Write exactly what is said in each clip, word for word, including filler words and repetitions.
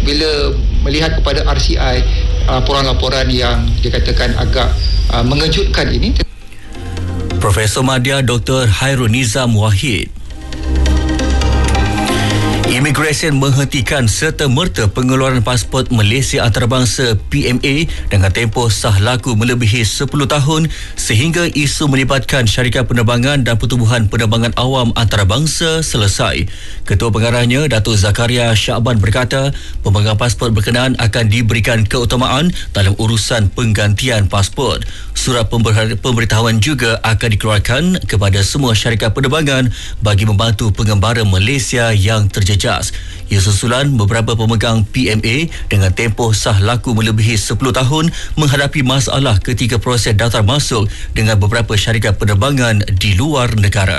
bila melihat kepada R C I laporan-laporan yang dikatakan agak uh, mengejutkan ini. Profesor Madya Doktor Hairul Nizam Wahid. Imigresen menghentikan serta-merta pengeluaran pasport Malaysia antarabangsa P M A dengan tempoh sah laku melebihi sepuluh tahun sehingga isu melibatkan syarikat penerbangan dan pertubuhan penerbangan awam antarabangsa selesai. Ketua pengarahnya Datuk Zakaria Syakban berkata, pemegang pasport berkenaan akan diberikan keutamaan dalam urusan penggantian pasport. Surat pemberitahuan juga akan dikeluarkan kepada semua syarikat penerbangan bagi membantu pengembara Malaysia yang terjejas. Ia susulan beberapa pemegang P M A dengan tempoh sah laku melebihi sepuluh tahun menghadapi masalah ketika proses daftar masuk dengan beberapa syarikat penerbangan di luar negara.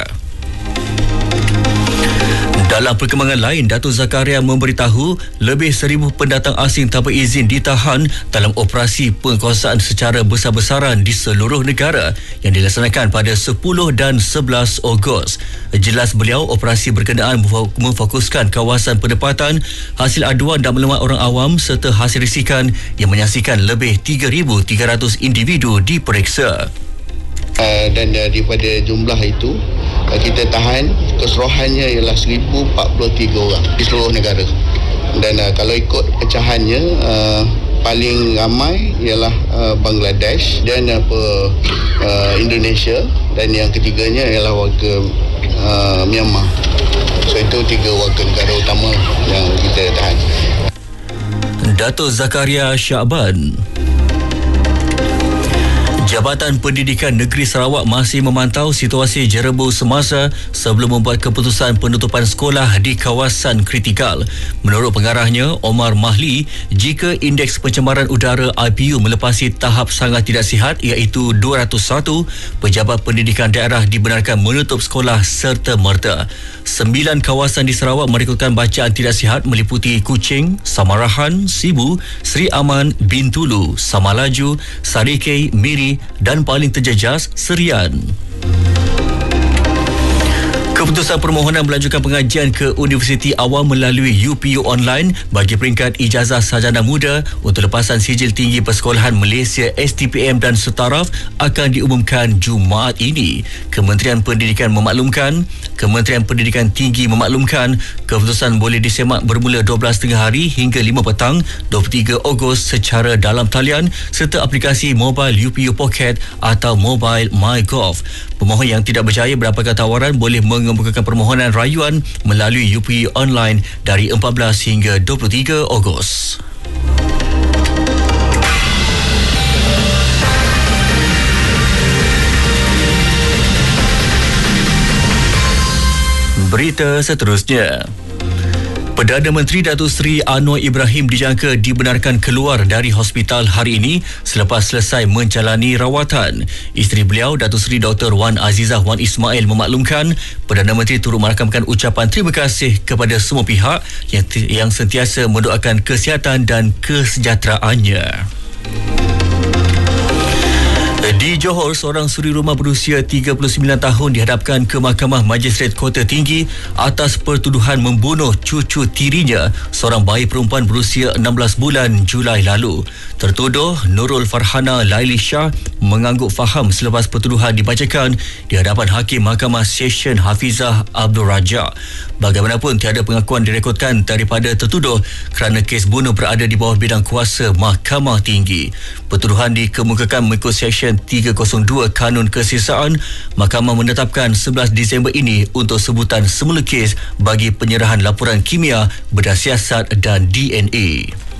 Dalam perkembangan lain, Datuk Zakaria memberitahu lebih seribu pendatang asing tanpa izin ditahan dalam operasi pengkuasaan secara besar-besaran di seluruh negara yang dilaksanakan pada sepuluh dan sebelas Ogos. Jelas beliau, operasi berkenaan memfokuskan kawasan penempatan, hasil aduan dan maklumat orang awam serta hasil risikan yang menyaksikan lebih tiga ribu tiga ratus individu diperiksa. Uh, dan uh, daripada jumlah itu uh, kita tahan keseluruhannya ialah seribu empat puluh tiga orang di seluruh negara. Dan uh, kalau ikut pecahannya uh, paling ramai ialah uh, Bangladesh dan apa uh, Indonesia, dan yang ketiganya ialah warga uh, Myanmar. So itu tiga warga negara utama yang kita tahan. Datuk Zakaria Syakban. Jabatan Pendidikan Negeri Sarawak masih memantau situasi jerebu semasa sebelum membuat keputusan penutupan sekolah di kawasan kritikal. Menurut pengarahnya, Omar Mahli, jika indeks pencemaran udara I P U melepasi tahap sangat tidak sihat iaitu dua ratus satu, pejabat pendidikan daerah dibenarkan menutup sekolah serta-merta. Sembilan kawasan di Sarawak merekodkan bacaan tidak sihat meliputi Kuching, Samarahan, Sibu, Seri Aman, Bintulu, Samalaju, Sarikei, Miri dan paling terjejas Serian. Keputusan permohonan melanjutkan pengajian ke Universiti Awam melalui U P U online bagi peringkat ijazah sarjana muda untuk lepasan sijil tinggi persekolahan Malaysia S T P M dan setaraf akan diumumkan Jumaat ini. Kementerian Pendidikan memaklumkan, Kementerian Pendidikan Tinggi memaklumkan keputusan boleh disemak bermula dua belas tiga puluh hari hingga lima petang dua puluh tiga Ogos secara dalam talian serta aplikasi mobile U P U Pocket atau mobile MyGov. Pemohon yang tidak berjaya mendapatkan tawaran boleh mengemukakan permohonan rayuan melalui U P U online dari empat belas hingga dua puluh tiga Ogos. Berita seterusnya. Perdana Menteri Datuk Seri Anwar Ibrahim dijangka dibenarkan keluar dari hospital hari ini selepas selesai menjalani rawatan. Isteri beliau, Datuk Seri Doktor Wan Azizah Wan Ismail memaklumkan Perdana Menteri turut merakamkan ucapan terima kasih kepada semua pihak yang, yang sentiasa mendoakan kesihatan dan kesejahteraannya. Di Johor, seorang suri rumah berusia tiga puluh sembilan tahun dihadapkan ke Mahkamah Magistrate Kota Tinggi atas pertuduhan membunuh cucu tirinya, seorang bayi perempuan berusia enam belas bulan Julai lalu. Tertuduh Nurul Farhana Laili Shah mengangguk faham selepas pertuduhan dibacakan di hadapan Hakim Mahkamah Session Hafizah Abdul Raja. Bagaimanapun, tiada pengakuan direkodkan daripada tertuduh kerana kes bunuh berada di bawah bidang kuasa Mahkamah Tinggi. Pertuduhan dikemukakan mengikut Seksyen tiga kosong dua Kanun Kesisaan. Mahkamah menetapkan sebelas Disember ini untuk sebutan semula kes bagi penyerahan laporan kimia, bedah siasat dan D N A.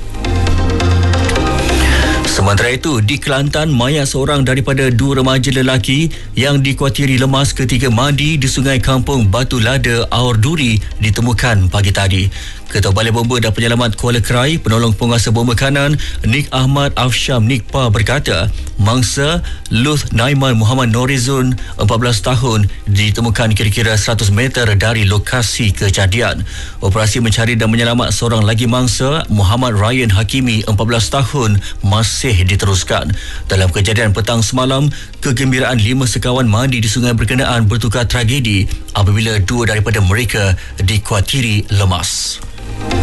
Sementara itu, di Kelantan, mayat seorang daripada dua remaja lelaki yang dikuatiri lemas ketika mandi di Sungai Kampung Batu Lada, Aur Duri ditemukan pagi tadi. Ketua Balai Bomba dan Penyelamat Kuala Krai, penolong penguasa bomba kanan Nik Ahmad Afsham Nikpa berkata, mangsa Luth Naiman Muhammad Norizun, empat belas tahun, ditemukan kira-kira seratus meter dari lokasi kejadian. Operasi mencari dan menyelamat seorang lagi mangsa, Muhammad Ryan Hakimi, empat belas tahun, masih diteruskan. Dalam kejadian petang semalam, kegembiraan lima sekawan mandi di sungai berkenaan bertukar tragedi apabila dua daripada mereka dikuatiri lemas.